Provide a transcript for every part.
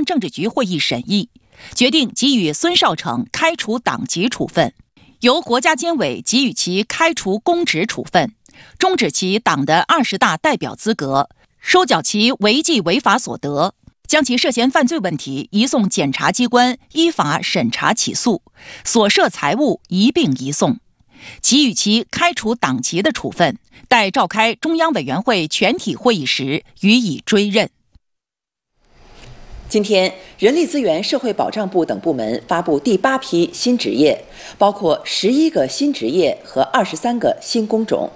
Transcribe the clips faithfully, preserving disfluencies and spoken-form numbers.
政治局会议审议，决定给予孙少成开除党籍处分，由国家监委给予其开除公职处分，终止其党的二十大代表资格，收缴其违纪违法所得，将其涉嫌犯罪问题移送检察机关依法审查起诉，所涉财物一并移送，给予其开除党籍的处分，待召开中央委员会全体会议时予以追认。 今天，人力资源社会保障部等部门发布第八批新职业，包括十一个新职业和二十三个新工种。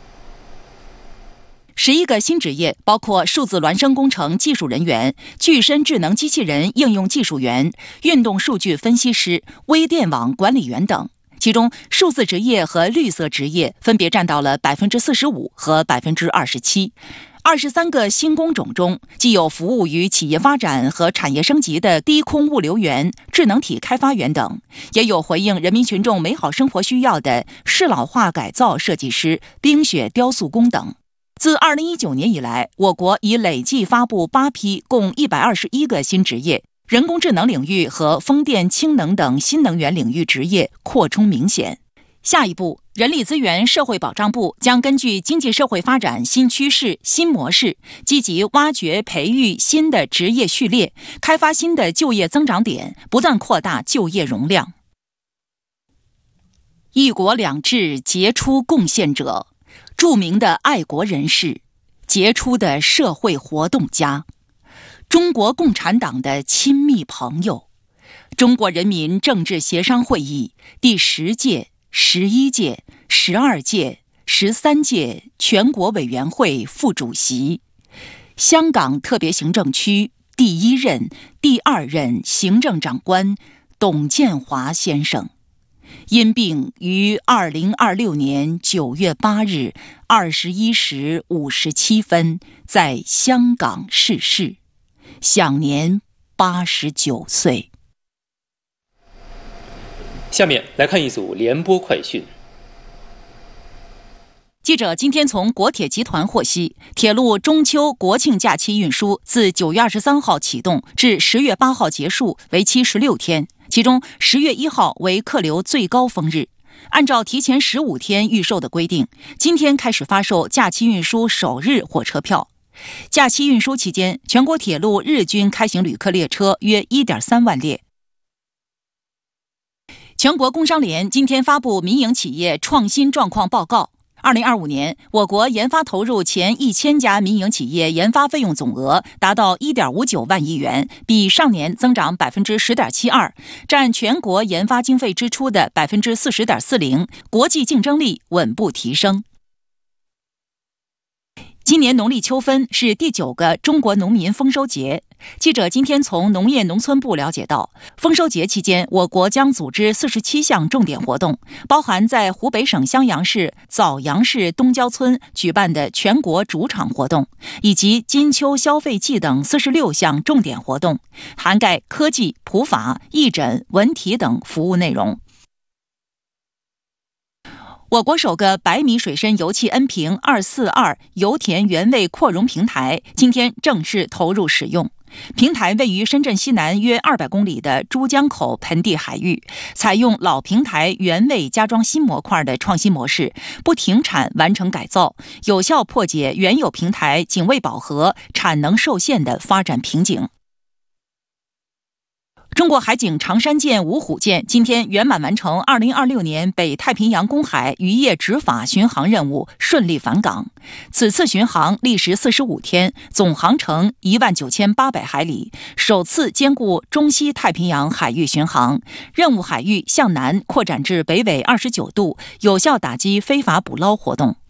十一个新职业包括数字孪生工程技术人员、具身智能机器人应用技术员、运动数据分析师、微电网管理员等。其中，数字职业和绿色职业分别占到了百分之四十五和百分之二十七。二十三个新工种中，既有服务于企业发展和产业升级的低空物流员、智能体开发员等，也有回应人民群众美好生活需要的适老化改造设计师、冰雪雕塑工等。自二零一九年以来，我国已累计发布八批共一百二十一个新职业，人工智能领域和风电、氢能等新能源领域职业扩充明显。下一步，人力资源社会保障部将根据经济社会发展新趋势、新模式，积极挖掘培育新的职业序列，开发新的就业增长点，不断扩大就业容量。一国两制杰出贡献者，著名的爱国人士，杰出的社会活动家，中国共产党的亲密朋友，中国人民政治协商会议第十届、十一届、十二届、十三届全国委员会副主席，香港特别行政区第一任、第二任行政长官董建华先生，因病于二零二六年九月八日二十一时五十七分在香港逝世，享年八十九岁。 下面来看一组联播快讯。 记者今天从国铁集团获悉，铁路中秋国庆假期运输自九月二十三号启动至十月八号结束，为期十六天。其中十月一号为客流最高峰日。按照提前十五天预售的规定，今天开始发售假期运输首日火车票。假期运输期间，全国铁路日均开行旅客列车约 一点三万列。全国工商联今天发布民营企业创新状况报告。二零二五年，我国研发投入前一千家民营企业研发费用总额达到 一点五九万亿元，比上年增长 百分之十点七二， 占全国研发经费支出的 百分之四十点四零， 国际竞争力稳步提升。今年农历秋分是第九个中国农民丰收节。记者今天从农业农村部了解到，丰收节期间，我国将组织四十七项重点活动，包含在湖北省襄阳市枣阳市东郊村举办的全国主场活动，以及金秋消费季等四十六项重点活动，涵盖科技、普法、义诊、文体等服务内容。我国首个百米水深油气恩平二四二油田原位扩容平台今天正式投入使用。平台位于深圳西南约二百公里的珠江口盆地海域，采用老平台原位加装新模块的创新模式，不停产完成改造，有效破解原有平台仅未饱和、产能受限的发展瓶颈。中国海警长山舰、五虎舰今天圆满完成二零二六年北太平洋公海渔业执法巡航任务，顺利返港。此次巡航历时四十五天，总航程一万九千八百海里，首次兼顾中西太平洋海域巡航，任务海域向南扩展至北纬二十九度，有效打击非法捕捞活动。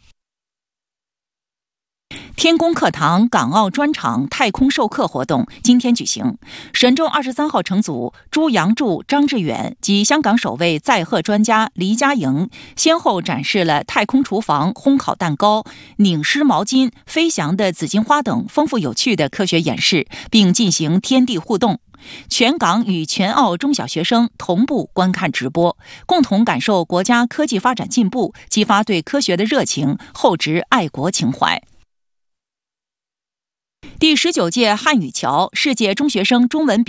天宫课堂港澳专场太空授课活动今天举行，神舟二十三号乘组朱杨柱、张志远及香港首位载荷专家黎佳莹先后展示了太空厨房烘烤蛋糕、拧湿毛巾、飞翔的紫荆花等丰富有趣的科学演示，并进行天地互动。全港与全澳中小学生同步观看直播，共同感受国家科技发展进步，激发对科学的热情，厚植爱国情怀。第十九届汉语桥世界中学生中文比